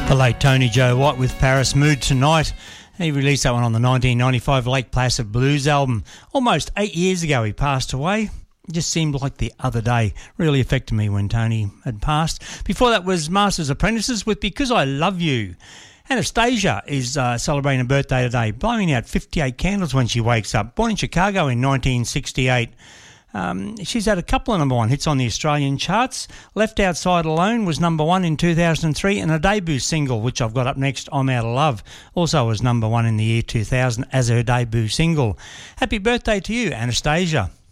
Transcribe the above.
The late Tony Joe White with Paris Mood Tonight. He released that one on the 1995 Lake Placid Blues album. Almost 8 years ago he passed away. It just seemed like the other day. Really affected me when Tony had passed. Before that was Masters Apprentices with Because I Love You. Anastasia is celebrating a birthday today, blowing out 58 candles when she wakes up. Born in Chicago in 1968. She's had a couple of number one hits on the Australian charts. Left Outside Alone was number one in 2003, and a debut single, which I've got up next, I'm Out of Love, also was number one in the year 2000 as her debut single. Happy birthday to you, Anastasia.